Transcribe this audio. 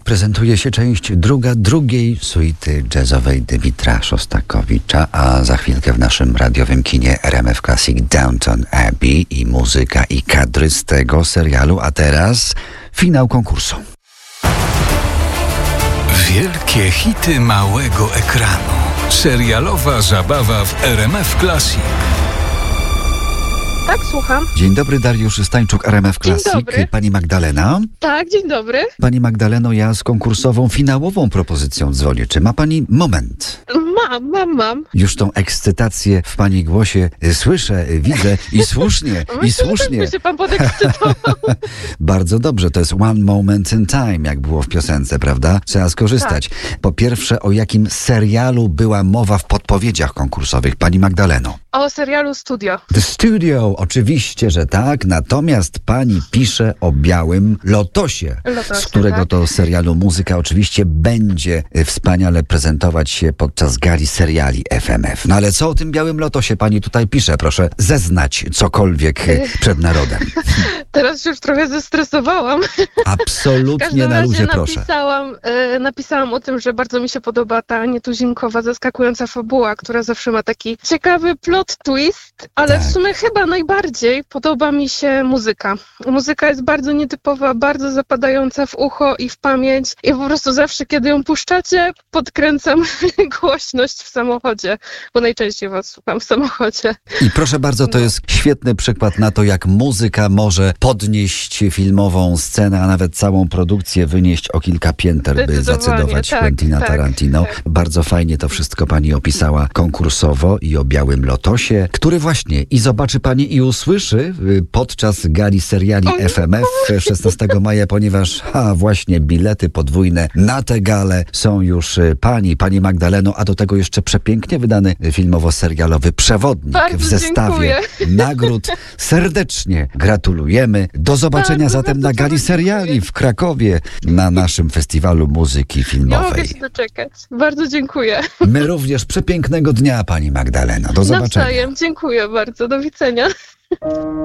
Prezentuje się część drugiej suity jazzowej Dymitra Szostakowicza, a za chwilkę w naszym radiowym kinie RMF Classic Downton Abbey i muzyka i kadry z tego serialu, a teraz finał konkursu. Wielkie hity małego ekranu. Serialowa zabawa w RMF Classic. Tak, słucham. Dzień dobry, Dariusz Stańczuk, RMF Classic. Dzień dobry. Pani Magdalena? Tak, dzień dobry. Pani Magdaleno, ja z konkursową, finałową propozycją dzwonię. Czy ma pani moment? Mam. Już tą ekscytację w pani głosie słyszę, widzę i słusznie, i słusznie. By się pan podekscytował. Bardzo dobrze, to jest one moment in time, jak było w piosence, prawda? Trzeba skorzystać. Tak. Po pierwsze, o jakim serialu była mowa w podpowiedziach konkursowych, pani Magdaleno? O serialu Studio. The Studio, oczywiście, że tak. Natomiast pani pisze o Białym Lotosie, z którego tak. to serialu muzyka oczywiście będzie wspaniale prezentować się podczas gali seriali FMF. No ale co o tym Białym Lotosie pani tutaj pisze? Proszę zeznać cokolwiek przed narodem. Teraz się już trochę zestresowałam. Absolutnie na luzie, proszę. Napisałam o tym, że bardzo mi się podoba ta nietuzinkowa, zaskakująca fabuła, która zawsze ma taki ciekawy plot twist, ale tak. W sumie chyba najbardziej podoba mi się muzyka. Muzyka jest bardzo nietypowa, bardzo zapadająca w ucho i w pamięć i po prostu zawsze, kiedy ją puszczacie, podkręcam głośność w samochodzie, bo najczęściej was słucham w samochodzie. I proszę bardzo, to jest świetny przykład na to, jak muzyka może podnieść filmową scenę, a nawet całą produkcję wynieść o kilka pięter, by zacytować Quentina Tarantino. Tak. Bardzo fajnie to wszystko pani opisała konkursowo i o Białym Lotosie, który właśnie i zobaczy pani i usłyszy podczas gali seriali FMF 16 maja, ponieważ właśnie bilety podwójne na tę galę są już pani Magdaleno, a do tego jeszcze przepięknie wydany filmowo-serialowy przewodnik bardzo w zestawie nagród. Serdecznie gratulujemy. Do zobaczenia zatem na gali seriali w Krakowie na naszym festiwalu muzyki filmowej. Nie mogę się doczekać. Bardzo dziękuję. My również przepięknego dnia, pani Magdalena. Do zobaczenia. Nawzajem. Dziękuję bardzo. Do widzenia.